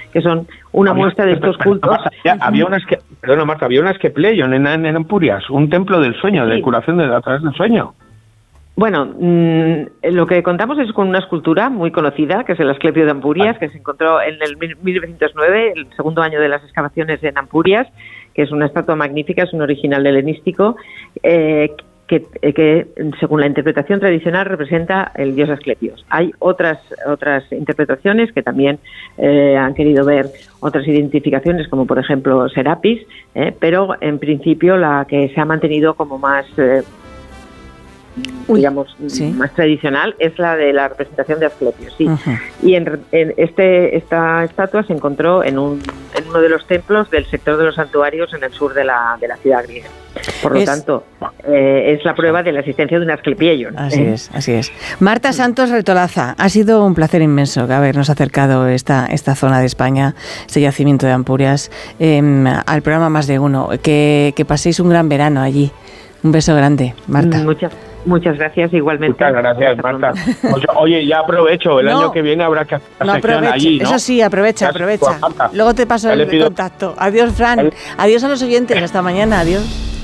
que son una muestra de estos cultos. Había unas que Pleion en Ampurias, un templo del sueño, de curación a través del sueño. Bueno, lo que contamos es con una escultura muy conocida, que es el Asclepio de Ampurias, que se encontró en el 1909, el segundo año de las excavaciones en Ampurias, que es una estatua magnífica, es un original helenístico, que según la interpretación tradicional representa el dios Asclepios. Hay otras interpretaciones que también han querido ver otras identificaciones, como por ejemplo Serapis, pero en principio la que se ha mantenido como más más tradicional es la de la representación de Asclepios, sí. Uh-huh. Y esta estatua se encontró en uno de los templos del sector de los santuarios en el sur de la ciudad griega. Por lo tanto, es la prueba de la existencia de un Asclepieion. Así es. Marta Santos Retolaza, ha sido un placer inmenso habernos acercado esta zona de España, este yacimiento de Ampurias, al programa Más de Uno. Que paséis un gran verano allí. Un beso grande, Marta. Muchas gracias, igualmente. Muchas gracias, Marta. Oye, ya aprovecho, el año que viene habrá que hacer la sección allí, ¿no? Eso sí, aprovecha. Luego te paso el contacto. Adiós, Fran. Adiós a los oyentes, hasta mañana, adiós.